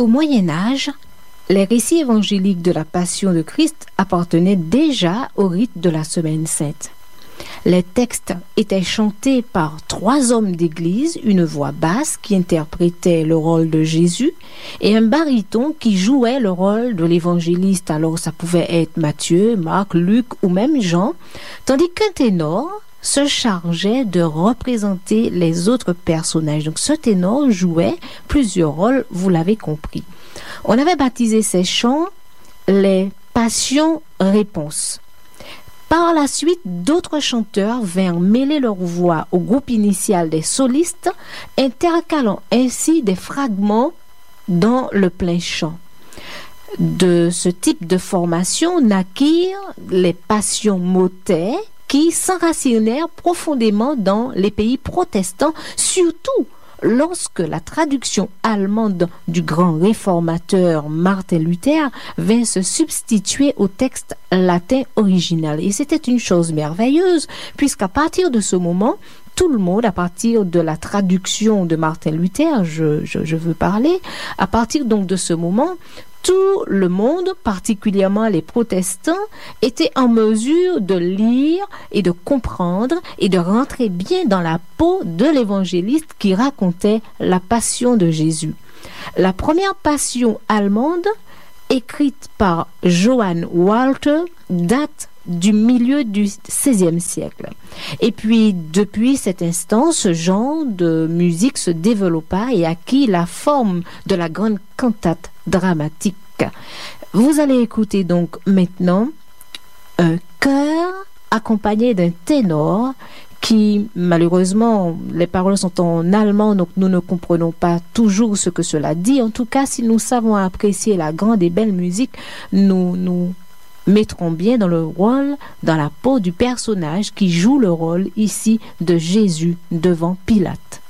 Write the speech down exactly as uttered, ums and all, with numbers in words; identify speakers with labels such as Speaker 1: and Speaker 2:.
Speaker 1: Au Moyen Âge, les récits évangéliques de la Passion de Christ appartenaient déjà au rite de la Semaine sainte. Les textes étaient chantés par trois hommes d'église, une voix basse qui interprétait le rôle de Jésus et un baryton qui jouait le rôle de l'évangéliste. Alors ça pouvait être Matthieu, Marc, Luc ou même Jean, tandis qu'un ténor se chargeait de représenter les autres personnages. Donc ce ténor jouait plusieurs rôles, vous l'avez compris. On avait baptisé ces chants les passions-réponses. Par la suite, d'autres chanteurs vinrent mêler leur voix au groupe initial des solistes, intercalant ainsi des fragments dans le plein chant. De ce type de formation naquirent les passions motets qui s'enracinèrent profondément dans les pays protestants, surtout lorsque la traduction allemande du grand réformateur Martin Luther vint se substituer au texte latin original. Et c'était une chose merveilleuse, puisqu'à partir de ce moment, tout le monde, à partir de la traduction de Martin Luther, je, je, je veux parler, à partir donc de ce moment, tout le monde, particulièrement les protestants, était en mesure de lire et de comprendre et de rentrer bien dans la peau de l'évangéliste qui racontait la passion de Jésus. La première passion allemande, écrite par Johann Walter, date du milieu du seizième siècle. Et puis, depuis cet instant, ce genre de musique se développa et acquit la forme de la grande cantate dramatique. Vous allez écouter donc maintenant un chœur accompagné d'un ténor qui, malheureusement, les paroles sont en allemand, donc nous ne comprenons pas toujours ce que cela dit. En tout cas, si nous savons apprécier la grande et belle musique, nous nous mettrons bien dans le rôle, dans la peau du personnage qui joue le rôle ici de Jésus devant Pilate.